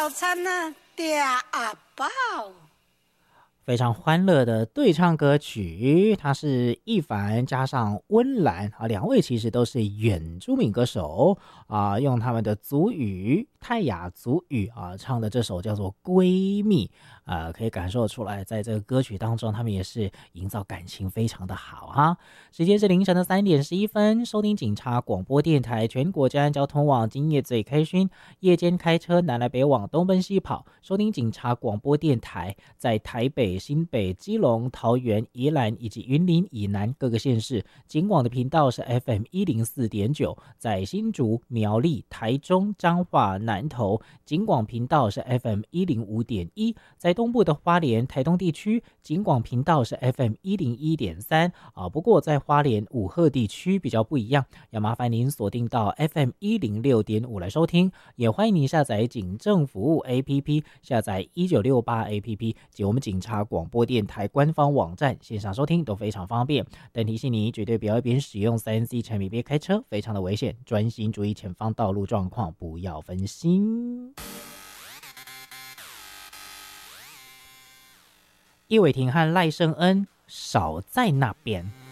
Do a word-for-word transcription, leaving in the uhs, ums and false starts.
早餐呢，嗲阿宝。 非常欢乐的对唱歌曲，它是易凡加上温岚啊，两位其实都是原住民歌手啊，用他们的族语泰雅族语啊唱的这首叫做《闺蜜》啊，可以感受出来，在这个歌曲当中，他们也是营造感情非常的好哈。时间是凌晨的三点十一分，收听警察广播电台全国治安交通网，今夜最开心，夜间开车南来北往，东奔西跑，收听警察广播电台，在台北、新北、基隆、桃园、宜兰以及云林以南各个县市，警广的频道是 F M 一零四点九，在新竹、苗栗、台中、彰化、南投，警广频道是 F M 一零五点一，在东部的花莲、台东地区，警广频道是 F M 一零一点三啊。不过在花莲武鹤地区比较不一样，要麻烦您锁定到 F M 一零六点五来收听，也欢迎您下载警政服务 A P P， 下载一九六八 A P P 及我们警察广播电台官方网站，线上收听都非常方便。但提醒你，绝对不要一边使用 三 C 产品边开车，非常的危险，专心注意前方道路状况，不要分心。叶伟霆和赖声恩少在那边。